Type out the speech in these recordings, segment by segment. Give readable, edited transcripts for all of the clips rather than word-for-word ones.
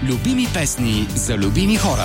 Любими песни за любими хора.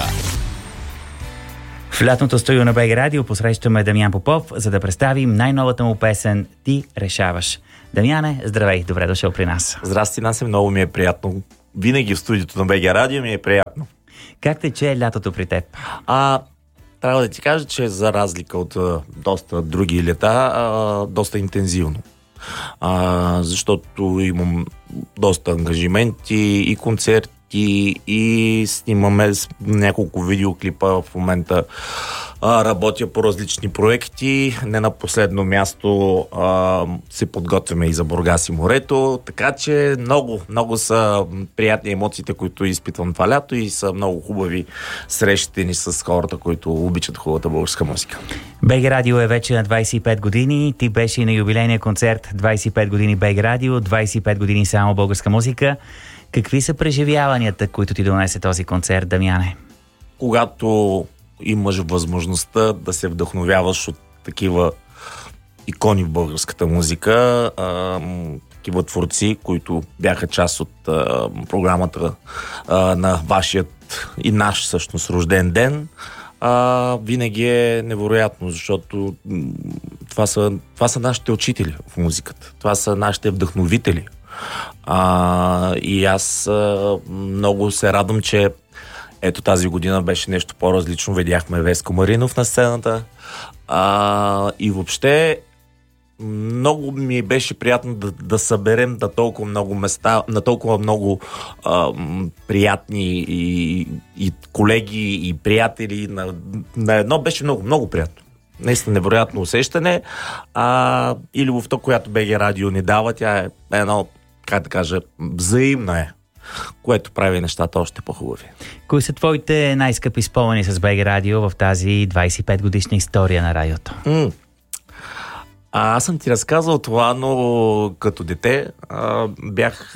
В лятното студио на БГ Радио посрещаме Дамян Попов, за да представим най-новата му песен «Ти решаваш». Дамяне, здравей, добре дошъл при нас. Здрасти, Насе, много ми е приятно. Винаги в студиото на БГ Радио ми е приятно. Как тече лятото при теб? Трябва да ти кажа, че за разлика от доста други лета, доста интензивно. Защото имам доста ангажименти и концерти, и снимаме няколко видеоклипа в момента. Работя по различни проекти. Не на последно място се подготвяме и за Бургас и морето. Така че много са приятни емоциите, които изпитвам това лято, и са много хубави срещите ни с хората, които обичат хубавата българска музика. БГ Радио е вече на 25 години. Ти беше и на юбилейния концерт 25 години БГ Радио, 25 години само българска музика. Какви са преживяванията, които ти донесе този концерт, Дамяне? Когато имаш възможността да се вдъхновяваш от такива икони в българската музика, такива творци, които бяха част от програмата на вашият и наш всъщност рожден ден, винаги е невероятно, защото това са нашите учители в музиката. Това са нашите вдъхновители. И аз много се радвам, че ето тази година беше нещо по-различно. Видяхме Веско Маринов на сцената. И въобще много ми беше приятно да съберем на толкова много места, на толкова много приятни и колеги и приятели. На едно беше много приятно. Наистина невероятно усещане. И любовта, която БГ Радио ни дава, тя е едно, как да кажа, взаимна е, което прави нещата още по-хубави. Кои са твоите най-скъпи спомени с БГ Радио в тази 25 годишна история на радиото? Аз съм ти разказал това, но като дете бях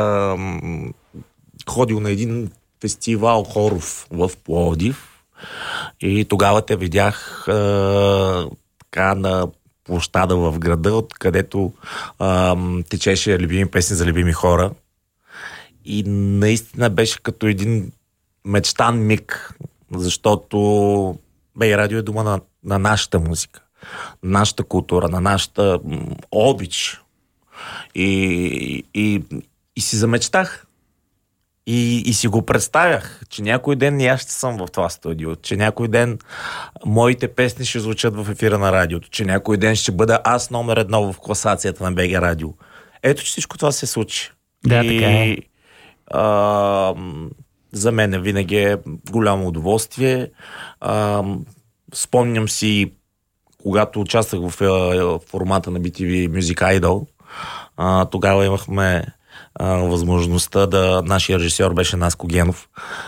ходил на един фестивал хоров в Пловдив и тогава те видях така на площада в града, откъдето течеше любими песни за любими хора. И наистина беше като един мечтан миг, защото БГ Радио е дома на нашата музика, на нашата култура, на нашата обич. И си замечтах. И си го представях, че някой ден и аз ще съм в това студио, че някой ден моите песни ще звучат в ефира на радиото, че някой ден ще бъда аз номер 1 в класацията на БГ Радио. Ето, че всичко това се случи. Да, така е. За мен винаги е голямо удоволствие. Спомням си, когато участвах в формата на BTV Music Idol, тогава имахме възможността нашия режисьор беше Наско Генов,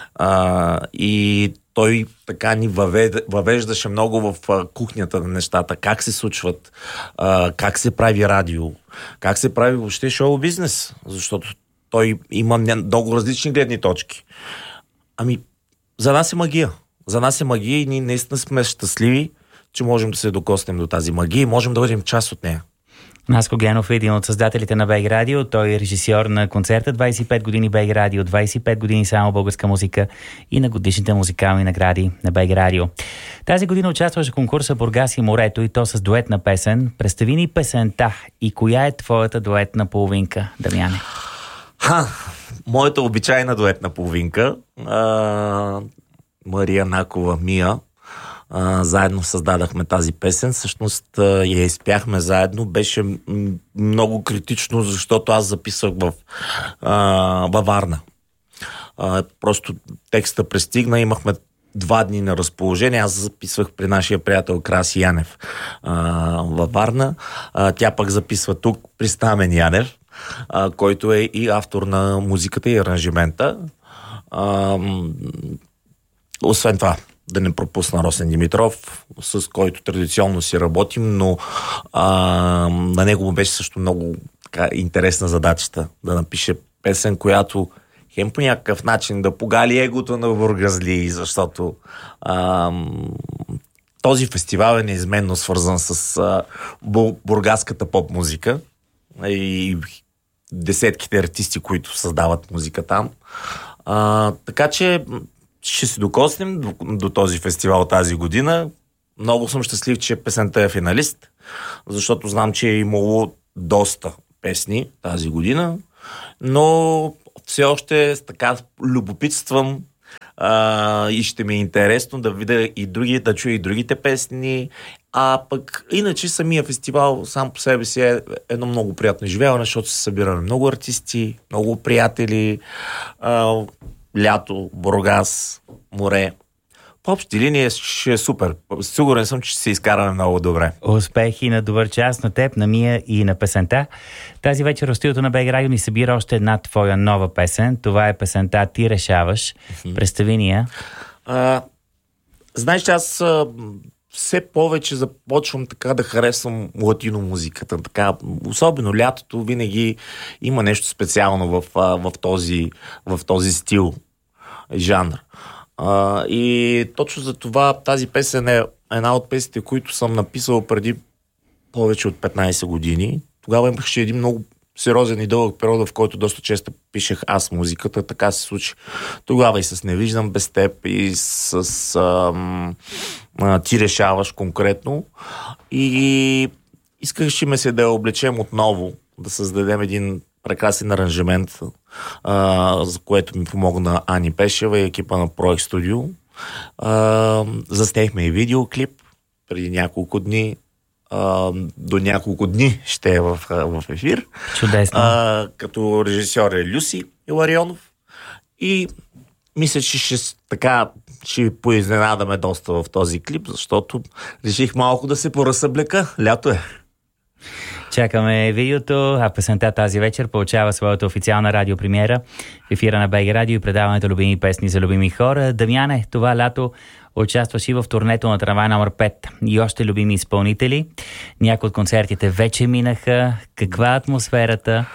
и той така ни въвеждаше много в кухнята на нещата, как се случват, как се прави радио, как се прави въобще шоу-бизнес, защото той има много различни гледни точки. За нас е магия. За нас е магия и ние наистина сме щастливи, че можем да се докоснем до тази магия и можем да бъдем част от нея. Наско Генов е един от създателите на БГ Радио. Той е режисьор на концерта 25 години БГ Радио, 25 години само българска музика и на годишните музикални награди на БГ Радио. Тази година участваше в конкурса Бургас и морето, и то с дуетна песен. Представи ни песента и коя е твоята дуетна половинка, Дамяне? Моята обичайна дуетна половинка, Мария Накова Мия, заедно създадахме тази песен. Всъщност я изпяхме заедно. Беше много критично, защото аз записвах във Варна. Просто текста пристигна, имахме 2 дни на разположение. Аз записвах при нашия приятел Краси Янев във Варна. Тя пък записва тук при Стамен Янев, който е и автор на музиката и аранжимента. Освен това, да не пропусна Росен Димитров, с който традиционно си работим, но на него му беше също много така интересна задачата да напише песен, която хем по някакъв начин да погали егото на бургазли, защото този фестивал е неизменно свързан с бургаската поп-музика и десетките артисти, които създават музика там. Така че ще се докоснем до този фестивал тази година. Много съм щастлив, че песента е финалист, защото знам, че е имало доста песни тази година, но все още така любопитствам и ще ми е интересно да видя да чуя и другите песни. А пък иначе самия фестивал сам по себе си е едно много приятно изживяване, защото се събираме много артисти, много приятели, лято, Бургас, море. По общи линии ще е супер. Сигурен съм, че ще се изкараме много добре. Успехи на добър час на теб, на Мия и на песента. Тази вечер в студиото на БГ Радио ни събира още една твоя нова песен. Това е песента "Ти решаваш". Представи ни я. Знаеш, аз все повече започвам така да харесвам латино музиката. Така, особено лятото винаги има нещо специално в този стил, жанр. И точно за това тази песен е една от песните, които съм написал преди повече от 15 години. Тогава имаше един много сериозен и дълъг период, в който доста често пишех аз музиката. Така се случи тогава и с "Не виждам без теб", и с "Ти решаваш" конкретно. И искаше ме се да я облечем отново, да създадем един прекрасен аранжимент, за което ми помогна Ани Пешева и екипа на Проект Студио. Заснехме и видеоклип преди няколко дни. До няколко дни ще е в ефир. Чудесно. Като режисьор е Люси Иларионов. И мисля, че ще поизненадаме доста в този клип, защото реших малко да се поразсъблека. Лято е. Чакаме видеото, а песента тази вечер получава своята официална радиопремиера в ефира на БГ Радио и предаването "Любими песни за любими хора". Дамяне, това лято участваш и в турнето на Трамвай номер 5 и още любими изпълнители. Някои от концертите вече минаха. Каква е атмосферата?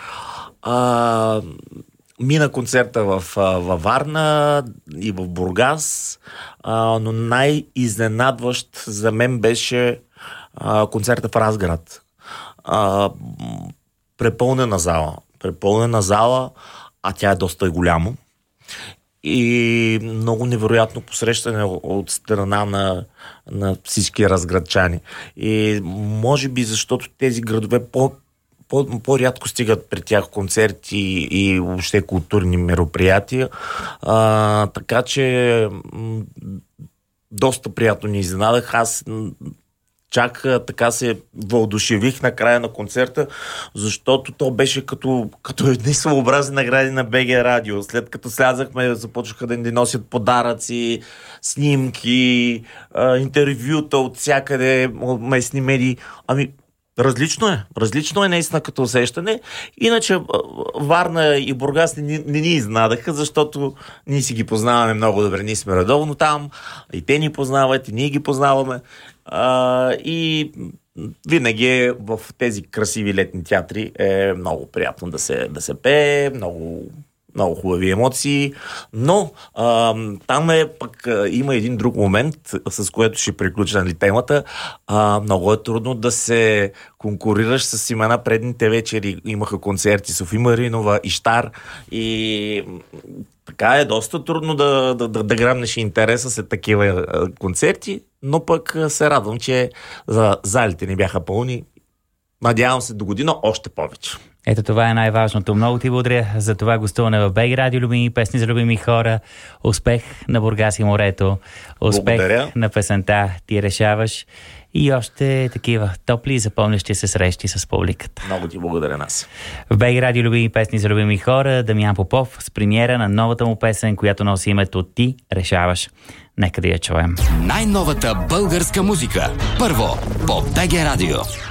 Мина концерта във Варна и в Бургас, но най-изненадващ за мен беше концерта в Разград. Препълнена зала, а тя е доста голяма. И много невероятно посрещане от страна на всички разградчани. И може би защото тези градове по-рядко стигат при тях концерти и въобще културни мероприятия. Така че доста приятно ни изненадах. Аз чак така се въодушевих на края на концерта, защото то беше като едни своеобразни награди на БГ Радио. След като слязахме, започнаха да ни носят подаръци, снимки, интервюта от всякъде, от местни медии. Различно е наистина като усещане. Иначе Варна и Бургас не ни изнадаха, защото ние си ги познаваме много добре. Ние сме редовно там, и те ни познават, и ние ги познаваме. И винаги в тези красиви летни театри е много приятно да се пее, много хубави емоции, но там има един друг момент, с което ще приключа темата. Много е трудно да се конкурираш с имена. Предните вечери имаха концерти Софи Маринова, Иштар, и така е доста трудно да грабнеш интереса след такива концерти, но пък се радвам, че залите ни бяха пълни. Надявам се до година още повече. Ето това е най-важното. Много ти благодаря за това гостуване в БГ Радио, "Любими песни за любими хора". Успех на Бургас и морето. Успех благодаря на песента "Ти решаваш" и още такива топли и запомнящи се срещи с публиката. Много ти благодаря, нас. В БГ Радио "Любими песни за любими хора" Дамян Попов с премиера на новата му песен, която носи името "Ти решаваш". Нека да я чуем. Най-новата българска музика. Първо по БГ Радио.